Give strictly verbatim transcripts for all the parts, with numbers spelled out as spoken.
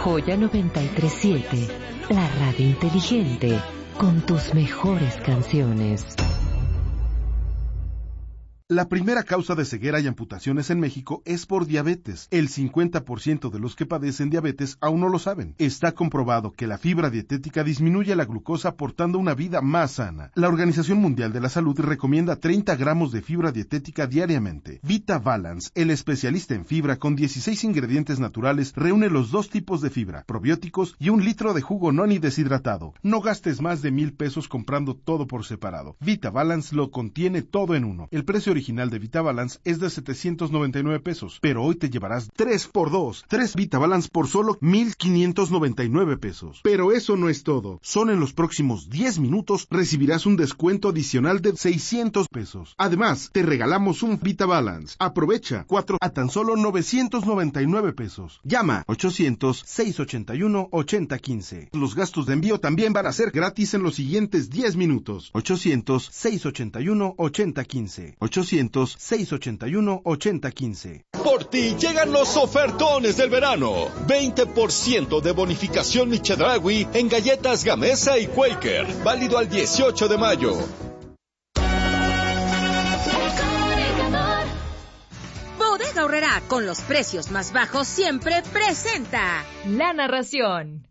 Joya noventa y tres siete, la radio inteligente, con tus mejores canciones. La primera causa de ceguera y amputaciones en México es por diabetes. El cincuenta por ciento de los que padecen diabetes aún no lo saben. Está comprobado que la fibra dietética disminuye la glucosa aportando una vida más sana. La Organización Mundial de la Salud recomienda treinta gramos de fibra dietética diariamente. Vita Balance, el especialista en fibra con dieciséis ingredientes naturales, reúne los dos tipos de fibra, probióticos y un litro de jugo noni deshidratado. No gastes más de mil pesos comprando todo por separado. Vita Balance lo contiene todo en uno. El precio original de Vita Balance es de setecientos noventa y nueve pesos, pero hoy te llevarás tres por dos. tres Vita Balance por solo mil quinientos noventa y nueve pesos. Pero eso no es todo. Solo en los próximos diez minutos recibirás un descuento adicional de seiscientos pesos. Además, te regalamos un Vita Balance. Aprovecha cuatro a tan solo novecientos noventa y nueve pesos. Llama ochocientos, seiscientos ochenta y uno, ochenta quince. Los gastos de envío también van a ser gratis en los siguientes diez minutos. ochocientos, seiscientos ochenta y uno, ochenta quince. ochocientos, seiscientos ochenta y uno, ochenta quince. Por ti llegan los ofertones del verano. veinte por ciento de bonificación Chedraui en galletas Gamesa y Quaker. Válido al dieciocho de mayo. Bodega Aurrerá, con los precios más bajos siempre, presenta la narración.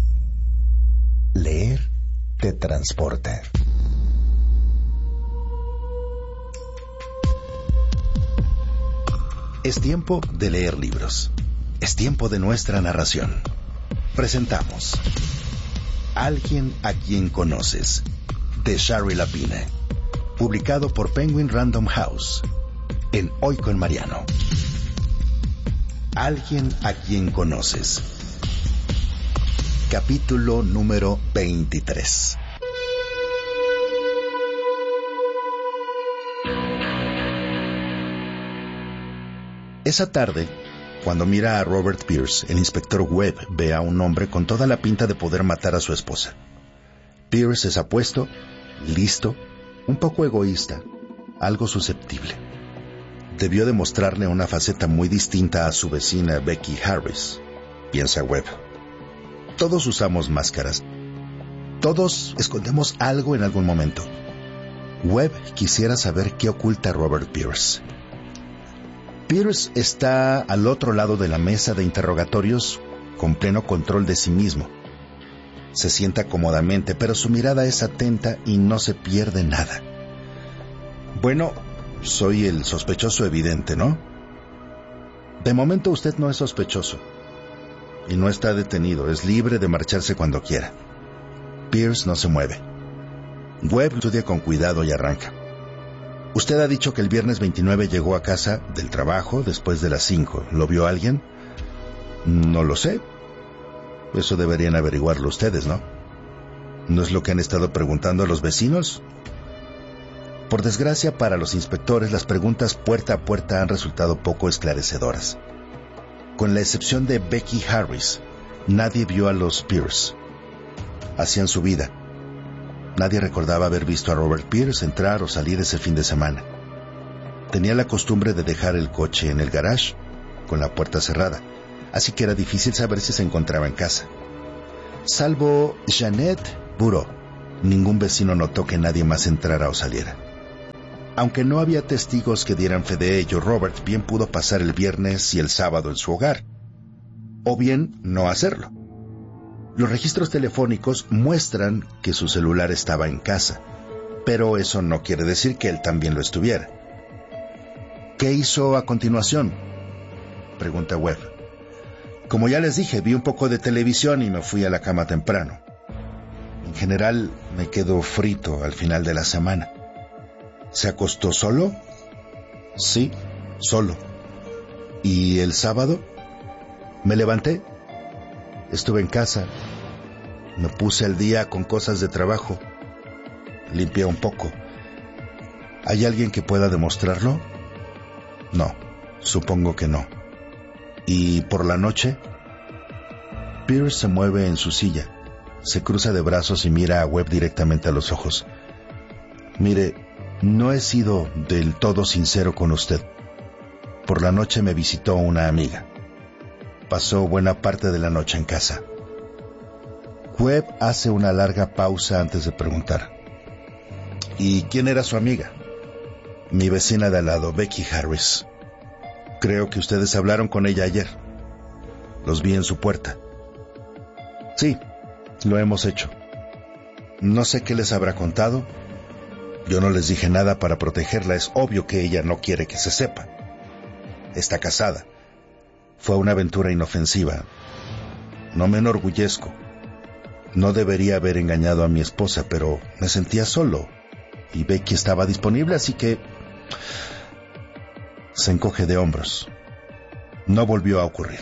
Leer te transporta. Es tiempo de leer libros. Es tiempo de nuestra narración. Presentamos Alguien a quien conoces, de Shari Lapine, publicado por Penguin Random House, en Hoy con Mariano. Alguien a quien conoces. Capítulo número veintitrés. Esa tarde, cuando mira a Robert Pierce, el inspector Webb ve a un hombre con toda la pinta de poder matar a su esposa. Pierce es apuesto, listo, un poco egoísta, algo susceptible. Debió demostrarle una faceta muy distinta a su vecina Becky Harris, piensa Webb. Todos usamos máscaras. Todos escondemos algo en algún momento. Webb quisiera saber qué oculta Robert Pierce. Pierce está al otro lado de la mesa de interrogatorios con pleno control de sí mismo. Se sienta cómodamente, pero su mirada es atenta y no se pierde nada. Bueno, soy el sospechoso evidente, ¿no? De momento usted no es sospechoso. Y no está detenido, es libre de marcharse cuando quiera. Pierce no se mueve. Webb estudia con cuidado y arranca. Usted ha dicho que el viernes veintinueve llegó a casa del trabajo después de las cinco. ¿Lo vio alguien? No lo sé. Eso deberían averiguarlo ustedes, ¿no? ¿No es lo que han estado preguntando a los vecinos? Por desgracia para los inspectores, las preguntas puerta a puerta han resultado poco esclarecedoras. Con la excepción de Becky Harris, nadie vio a los Pierce. Hacían su vida. Nadie recordaba haber visto a Robert Pierce entrar o salir ese fin de semana. Tenía la costumbre de dejar el coche en el garage, con la puerta cerrada, así que era difícil saber si se encontraba en casa. Salvo Jeanette Bureau, ningún vecino notó que nadie más entrara o saliera. Aunque no había testigos que dieran fe de ello, Robert bien pudo pasar el viernes y el sábado en su hogar, o bien no hacerlo. Los registros telefónicos muestran que su celular estaba en casa, pero eso no quiere decir que él también lo estuviera. ¿Qué hizo a continuación?, pregunta Webb. Como ya les dije, vi un poco de televisión y me fui a la cama temprano. En general, me quedo frito al final de la semana. ¿Se acostó solo? Sí, solo. ¿Y el sábado? Me levanté. Estuve en casa, me puse al día con cosas de trabajo, limpié un poco. ¿Hay alguien que pueda demostrarlo? No, supongo que no. ¿Y por la noche? Pierce se mueve en su silla, se cruza de brazos y mira a Webb directamente a los ojos. Mire, no he sido del todo sincero con usted. Por la noche me visitó una amiga. pasó buena parte de la noche en casa. Webb hace una larga pausa antes de preguntar: ¿y quién era su amiga? Mi vecina de al lado, Becky Harris. Creo que ustedes hablaron con ella ayer. Los vi en su puerta. Sí, lo hemos hecho. No sé qué les habrá contado. Yo no les dije nada para protegerla. Es obvio que ella no quiere que se sepa. Está casada. Fue una aventura inofensiva. No me enorgullezco. No debería haber engañado a mi esposa, pero me sentía solo. Y Becky estaba disponible, así que... Se encoge de hombros. No volvió a ocurrir.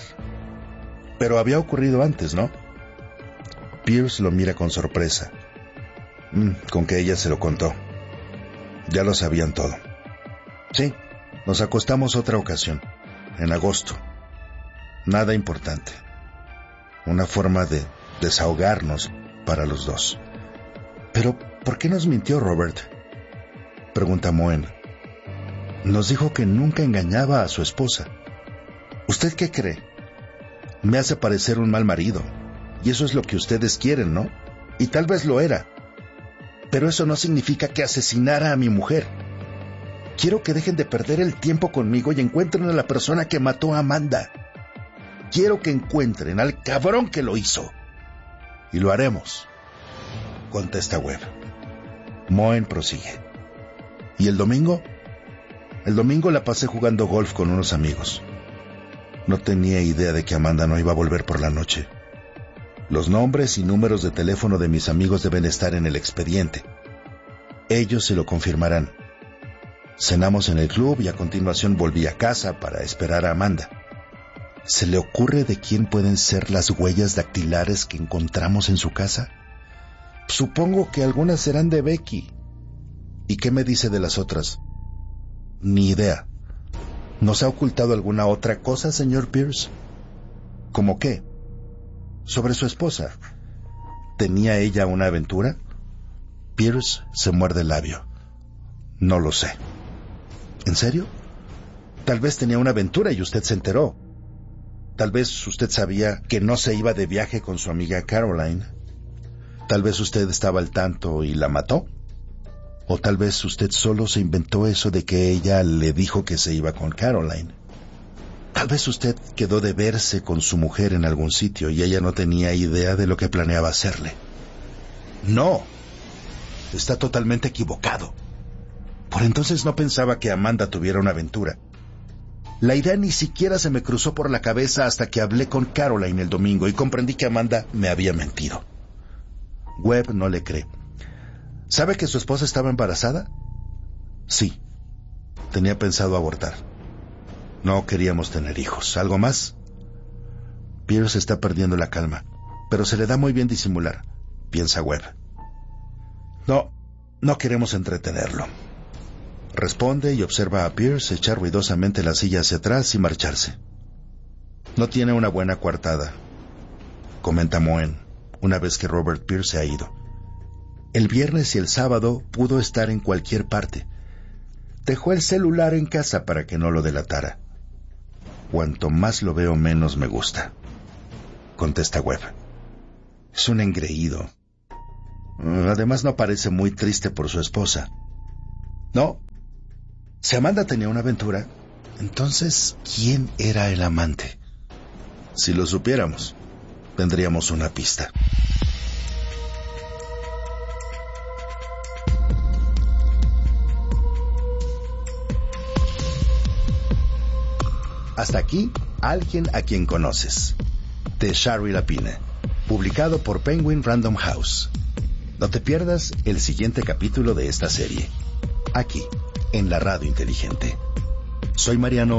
Pero había ocurrido antes, ¿no? Pierce lo mira con sorpresa. Mm, con que ella se lo contó. Ya lo sabían todo. Sí, nos acostamos otra ocasión, en agosto. Nada importante. Una forma de desahogarnos para los dos. Pero, ¿por qué nos mintió Robert?, pregunta Moen. Nos dijo que nunca engañaba a su esposa. ¿Usted qué cree? Me hace parecer un mal marido, y eso es lo que ustedes quieren, ¿no? Y tal vez lo era. Pero eso no significa que asesinara a mi mujer. Quiero que dejen de perder el tiempo conmigo y encuentren a la persona que mató a Amanda. Quiero que encuentren al cabrón que lo hizo. Y lo haremos, contesta Webb. Moen prosigue. ¿Y el domingo? El domingo la pasé jugando golf con unos amigos. No tenía idea de que Amanda no iba a volver por la noche. Los nombres y números de teléfono de mis amigos deben estar en el expediente. Ellos se lo confirmarán. Cenamos en el club y a continuación volví a casa para esperar a Amanda. ¿Se le ocurre de quién pueden ser las huellas dactilares que encontramos en su casa? Supongo que algunas serán de Becky. ¿Y qué me dice de las otras? Ni idea. ¿Nos ha ocultado alguna otra cosa, señor Pierce? ¿Cómo qué? Sobre su esposa. ¿Tenía ella una aventura? Pierce se muerde el labio. No lo sé. ¿En serio? Tal vez tenía una aventura y usted se enteró. Tal vez usted sabía que no se iba de viaje con su amiga Caroline. Tal vez usted estaba al tanto y la mató. O tal vez usted solo se inventó eso de que ella le dijo que se iba con Caroline. Tal vez usted quedó de verse con su mujer en algún sitio y ella no tenía idea de lo que planeaba hacerle. No, está totalmente equivocado. Por entonces no pensaba que Amanda tuviera una aventura. La idea ni siquiera se me cruzó por la cabeza hasta que hablé con Caroline el domingo y comprendí que Amanda me había mentido. Webb no le cree. ¿Sabe que su esposa estaba embarazada? Sí. Tenía pensado abortar. No queríamos tener hijos. ¿Algo más? Pierce está perdiendo la calma, pero se le da muy bien disimular, piensa Webb. No, no queremos entretenerlo. Responde y observa a Pierce echar ruidosamente la silla hacia atrás y marcharse. No tiene una buena coartada, comenta Moen, una vez que Robert Pierce se ha ido. El viernes y el sábado pudo estar en cualquier parte. Dejó el celular en casa para que no lo delatara. Cuanto más lo veo, menos me gusta, contesta Webb. Es un engreído. Además, no parece muy triste por su esposa. No. Si Amanda tenía una aventura, entonces, ¿quién era el amante? Si lo supiéramos, tendríamos una pista. Hasta aquí, Alguien a quien conoces, de Shari Lapine, publicado por Penguin Random House. No te pierdas el siguiente capítulo de esta serie, aquí, en la Radio Inteligente. Soy Mariano